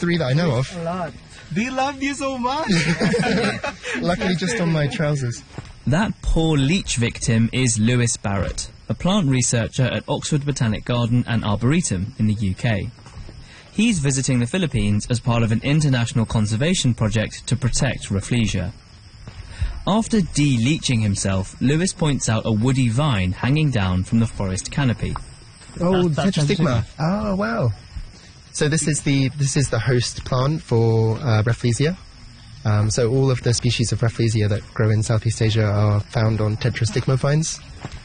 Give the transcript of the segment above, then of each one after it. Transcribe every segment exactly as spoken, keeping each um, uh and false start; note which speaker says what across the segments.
Speaker 1: three that I know of.
Speaker 2: A lot.
Speaker 3: They love you so much!
Speaker 1: Luckily just on my trousers.
Speaker 4: That poor leech victim is Lewis Barrett, a plant researcher at Oxford Botanic Garden and Arboretum in the U K. He's visiting the Philippines as part of an international conservation project to protect Rafflesia. After de-leeching himself, Lewis points out a woody vine hanging down from the forest canopy.
Speaker 1: Oh,
Speaker 2: That's- that's
Speaker 1: Tetrastigma. Oh, wow. So this is the this is the host plant for uh, Rafflesia. Um, so all of the species of Rafflesia that grow in Southeast Asia are found on Tetrastigma vines.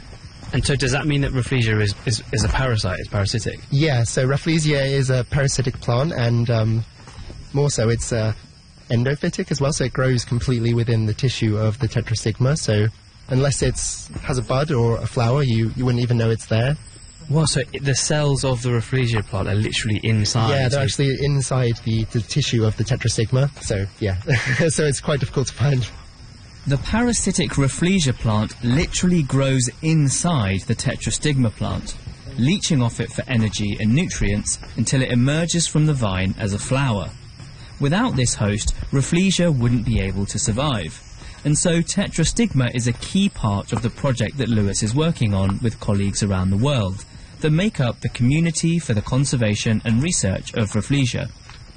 Speaker 5: And so does that mean that Rafflesia is, is, is a parasite, is parasitic?
Speaker 1: Yeah, so Rafflesia is a parasitic plant, and um, more so it's uh, endophytic as well, so it grows completely within the tissue of the Tetrastigma, so unless it has a bud or a flower, you, you wouldn't even know it's there.
Speaker 5: Well, so i- the cells of the Rafflesia plant are literally inside.
Speaker 1: Yeah, they're
Speaker 5: so-
Speaker 1: actually inside the, the tissue of the Tetrastigma, so yeah, so it's quite difficult to find.
Speaker 4: The parasitic Rafflesia plant literally grows inside the Tetrastigma plant, leeching off it for energy and nutrients until it emerges from the vine as a flower. Without this host, Rafflesia wouldn't be able to survive. And so Tetrastigma is a key part of the project that Lewis is working on with colleagues around the world that make up the Community for the Conservation and Research of Rafflesia.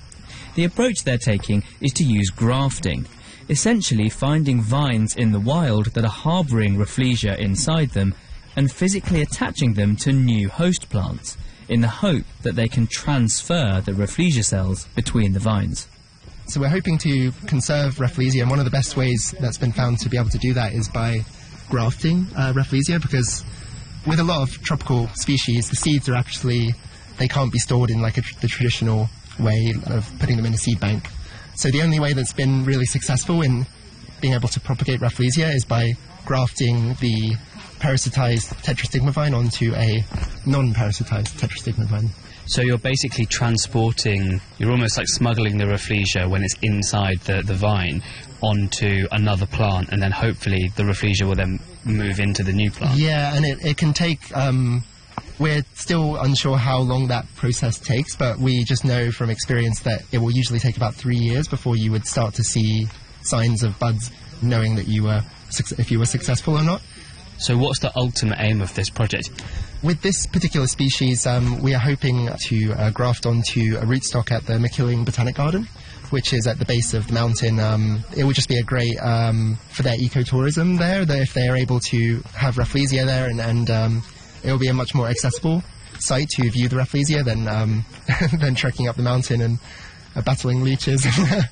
Speaker 4: The approach they're taking is to use grafting, essentially finding vines in the wild that are harbouring Rafflesia inside them and physically attaching them to new host plants in the hope that they can transfer the Rafflesia cells between the vines.
Speaker 1: So we're hoping to conserve Rafflesia, and one of the best ways that's been found to be able to do that is by grafting uh, Rafflesia, because with a lot of tropical species, the seeds are actually, they can't be stored in like a tr- the traditional way of putting them in a seed bank. So the only way that's been really successful in being able to propagate Rafflesia is by grafting the parasitized Tetrastigma vine onto a non-parasitized Tetrastigma vine.
Speaker 5: So you're basically transporting, you're almost like smuggling the Rafflesia when it's inside the, the vine onto another plant, and then hopefully the Rafflesia will then move into the new plant.
Speaker 1: Yeah, and it, it can take, um, we're still unsure how long that process takes, but we just know from experience that it will usually take about three years before you would start to see signs of buds, knowing that you were, suc- if you were successful or not.
Speaker 5: So what's the ultimate aim of this project?
Speaker 1: With this particular species, um, we are hoping to uh, graft onto a rootstock at the McKilling Botanic Garden, which is at the base of the mountain. Um, it would just be a great, um, for their ecotourism there, that if they are able to have Rafflesia there, and, and um, it will be a much more accessible site to view the Rafflesia than, um, than trekking up the mountain and uh, battling leeches.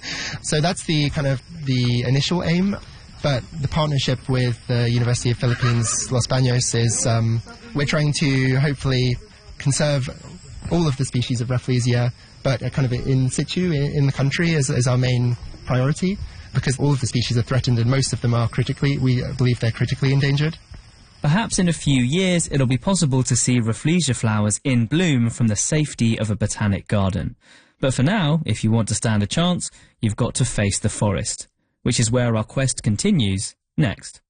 Speaker 1: So that's the kind of the initial aim. But the partnership with the University of Philippines, Los Baños, is um, we're trying to hopefully conserve all of the species of Rafflesia, but uh, kind of in situ in, in the country is, is our main priority, because all of the species are threatened and most of them are critically, we believe they're critically endangered.
Speaker 4: Perhaps in a few years it'll be possible to see Rafflesia flowers in bloom from the safety of a botanic garden. But for now, if you want to stand a chance, you've got to face the forest, which is where our quest continues next.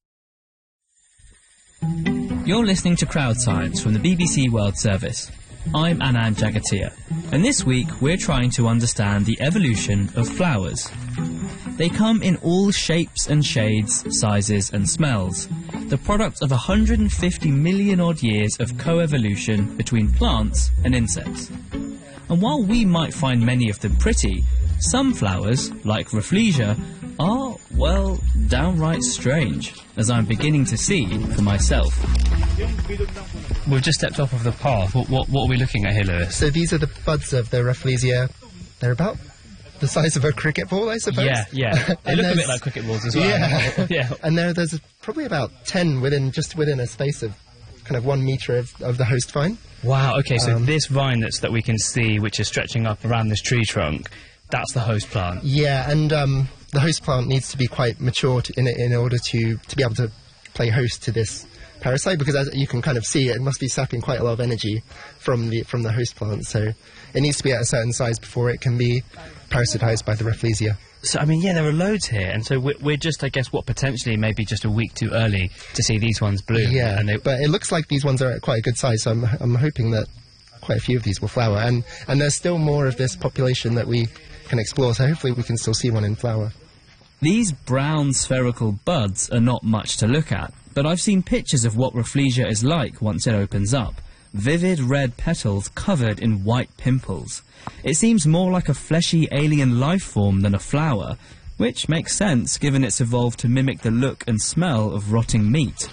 Speaker 4: You're listening to Crowd Science from the B B C World Service. I'm Anand Jagatia, and this week we're trying to understand the evolution of flowers. They come in all shapes and shades, sizes and smells, the product of one hundred fifty million odd years of co-evolution between plants and insects. And while we might find many of them pretty, some flowers, like Rafflesia, are, well, downright strange, as I'm beginning to see for myself.
Speaker 5: We've just stepped off of the path. What, what, what are we looking at here, Lewis?
Speaker 1: So these are the buds of the Rafflesia. They're about the size of a cricket ball, I suppose.
Speaker 5: Yeah, yeah. They
Speaker 1: And
Speaker 5: look a bit
Speaker 1: there's-
Speaker 5: like cricket balls as well.
Speaker 1: Yeah.
Speaker 5: yeah.
Speaker 1: And there, there's probably about ten within, just within a space of kind of one metre of, of the host vine.
Speaker 5: Wow, okay, so
Speaker 1: Um,
Speaker 5: this vine that's, that we can see, which is stretching up around this tree trunk, that's the host plant.
Speaker 1: Yeah, and um, the host plant needs to be quite mature to, in, in order to, to be able to play host to this parasite, because as you can kind of see, it must be sapping quite a lot of energy from the from the host plant, so it needs to be at a certain size before it can be parasitized by the Rafflesia.
Speaker 5: So, I mean, yeah, there are loads here, and so we're, we're just, I guess, what, potentially maybe just a week too early to see these ones bloom.
Speaker 1: Yeah,
Speaker 5: and they,
Speaker 1: but it looks like these ones are at quite a good size, so I'm, I'm hoping that quite a few of these will flower, and, and there's still more of this population that we can explore, so hopefully we can still see one in flower.
Speaker 4: These brown spherical buds are not much to look at, but I've seen pictures of what Rafflesia is like once it opens up. Vivid red petals covered in white pimples. It seems more like a fleshy alien life form than a flower, which makes sense given it's evolved to mimic the look and smell of rotting meat.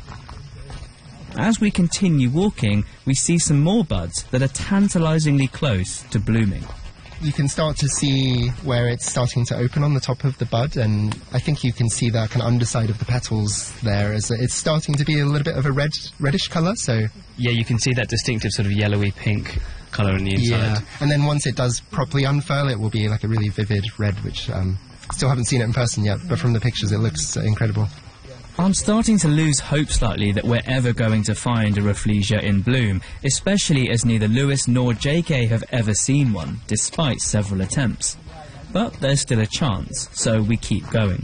Speaker 4: As we continue walking, we see some more buds that are tantalizingly close to blooming.
Speaker 1: You can start to see where it's starting to open on the top of the bud, and I think you can see the kind of underside of the petals there as it's starting to be a little bit of a red, reddish colour, so...
Speaker 5: Yeah, you can see that distinctive sort of yellowy pink colour on the inside.
Speaker 1: Yeah, and then once it does properly unfurl, it will be like a really vivid red, which um, still haven't seen it in person yet, but from the pictures it looks uh, incredible.
Speaker 4: I'm starting to lose hope slightly that we're ever going to find a Rafflesia in bloom, especially as neither Lewis nor J K have ever seen one, despite several attempts. But there's still a chance, so we keep going.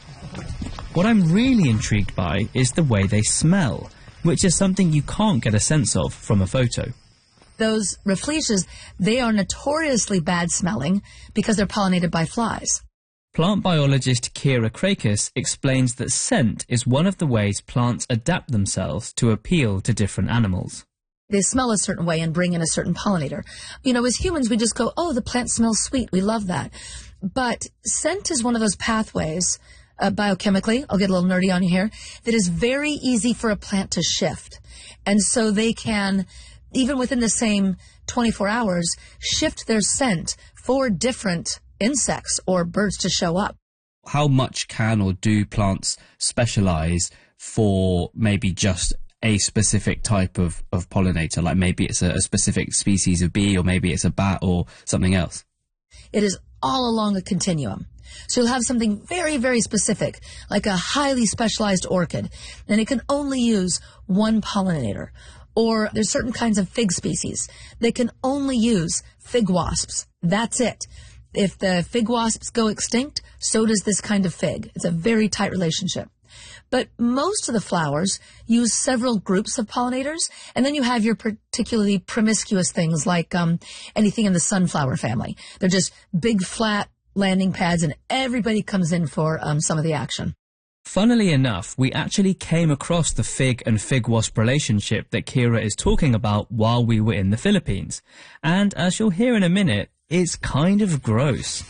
Speaker 4: What I'm really intrigued by is the way they smell, which is something you can't get a sense of from a photo.
Speaker 2: Those Rafflesias, they are notoriously bad smelling because they're pollinated by flies.
Speaker 4: Plant biologist Kira Krakis explains that scent is one of the ways plants adapt themselves to appeal to different animals.
Speaker 2: They smell a certain way and bring in a certain pollinator. You know, as humans, we just go, oh, the plant smells sweet. We love that. But scent is one of those pathways, uh, biochemically, I'll get a little nerdy on you here, that is very easy for a plant to shift. And so they can, even within the same twenty-four hours, shift their scent for different insects or birds to show up.
Speaker 6: How much can or do plants specialize for maybe just a specific type of, of pollinator? Like maybe it's a, a specific species of bee, or maybe it's a bat or something else?
Speaker 2: It is all along a continuum. So you'll have something very, very specific, like a highly specialized orchid, and it can only use one pollinator. Or there's certain kinds of fig species. They can only use fig wasps. That's it. If the fig wasps go extinct, so does this kind of fig. It's a very tight relationship. But most of the flowers use several groups of pollinators, and then you have your particularly promiscuous things like um, anything in the sunflower family. They're just big, flat landing pads, and everybody comes in for um, some of the action.
Speaker 4: Funnily enough, we actually came across the fig and fig wasp relationship that Kira is talking about while we were in the Philippines. And as you'll hear in a minute, it's kind of gross.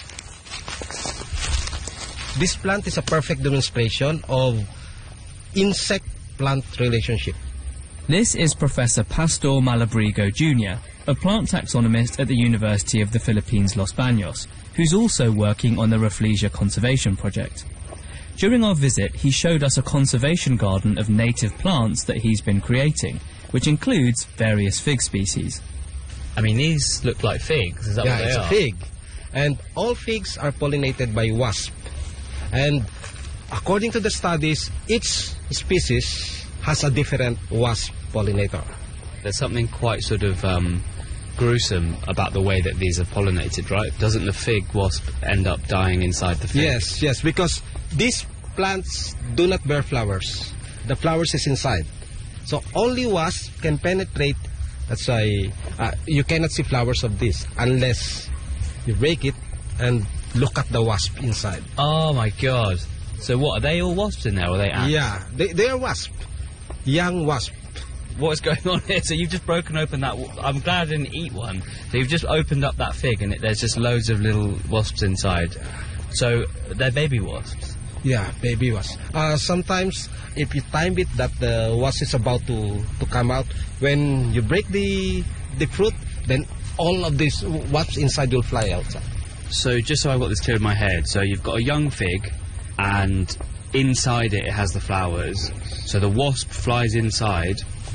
Speaker 7: This plant is a perfect demonstration of insect-plant relationship.
Speaker 4: This is Professor Pastor Malabrigo Junior, a plant taxonomist at the University of the Philippines, Los Baños, who's also working on the Rafflesia Conservation Project. During our visit, he showed us a conservation garden of native plants that he's been creating, which includes various fig species.
Speaker 5: I mean, these look like figs. Is that
Speaker 7: yeah,
Speaker 5: what they
Speaker 7: it's
Speaker 5: are?
Speaker 7: a fig. And all figs are pollinated by wasp. And according to the studies, each species has a different wasp pollinator.
Speaker 5: There's something quite sort of um, gruesome about the way that these are pollinated, right? Doesn't the fig wasp end up dying inside the fig?
Speaker 7: Yes, yes, because these plants do not bear flowers. The flowers is inside. So only wasp can penetrate. That's why uh, you cannot see flowers of this unless you break it and look at the wasp inside.
Speaker 5: Oh my god. So what, are they all wasps in there, or are they ants?
Speaker 7: Yeah, they, they are wasp. Young wasp.
Speaker 5: What is going on here? So you've just broken open that... W I'm glad I didn't eat one. So you've just opened up that fig and it, there's just loads of little wasps inside. So they're baby wasps?
Speaker 7: Yeah, baby wasp. Uh, sometimes if you time it that the wasp is about to, to come out, when you break the, the fruit, then all of these wasps inside will fly outside.
Speaker 5: So just so I've got this clear in my head, so you've got a young fig and inside it it has the flowers. So the wasp flies inside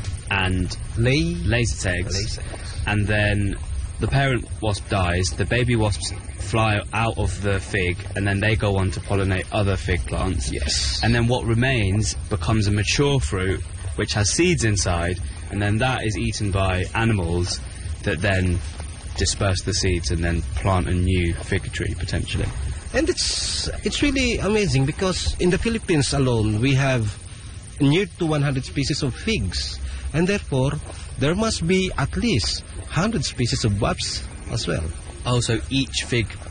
Speaker 5: and
Speaker 7: Lay,
Speaker 5: lays its eggs,
Speaker 7: lays eggs.
Speaker 5: And then the parent wasp dies, the baby wasps fly out of the fig, and then they go on to pollinate other fig plants.
Speaker 7: Yes.
Speaker 5: And then what remains becomes a mature fruit which has seeds inside, and then that is eaten by animals that then disperse the seeds and then plant a new fig tree potentially.
Speaker 7: And it's it's really amazing because in the Philippines alone we have near to one hundred species of figs. and therefore there must be at least one hundred species of wasps as well.
Speaker 8: Oh, so each fig